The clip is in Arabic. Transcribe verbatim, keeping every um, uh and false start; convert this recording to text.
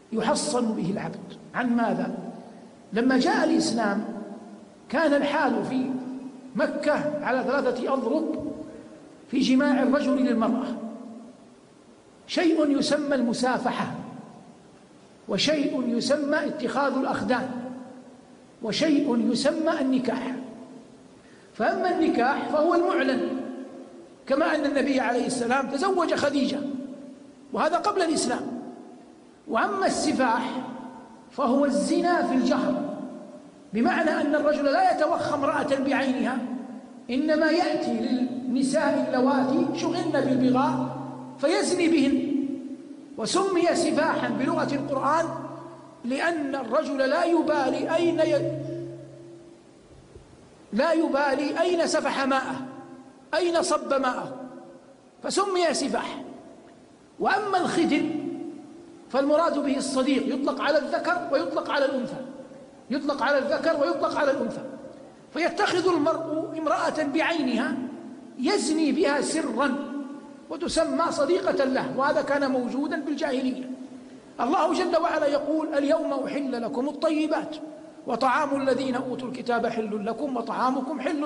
يحصن به العبد. عن ماذا؟ لما جاء الإسلام كان الحال في مكة على ثلاثة أضرب في جماع الرجل للمرأة: شيء يسمى المسافحة، وشيء يسمى اتخاذ الأخدان، وشيء يسمى النكاح. فأما النكاح فهو المعلن، كما أن النبي عليه السلام تزوج خديجة وهذا قبل الإسلام. وأما السفاح فهو الزنا في الجهر، بمعنى أن الرجل لا يتوخى امرأة بعينها، إنما يأتي للنساء اللواتي شغلن بالبغاء فيزني بهن. وسمي سفاحا بلغة القرآن لأن الرجل لا يبالي أين ي... لا يبالي أين سفح ماءه، أين صب ماءه، فسمي سفاح. وأما الخدر فالمراد به الصديق، يطلق على الذكر ويطلق على الأنثى، يطلق على الذكر ويطلق على الأنثى. فيتخذ المرء امرأة بعينها يزني بها سرا وتسمى صديقة له، وهذا كان موجودا بالجاهلية. الله جل وعلا يقول: اليوم أحل لكم الطيبات وطعام الذين أوتوا الكتاب حل لكم وطعامكم حل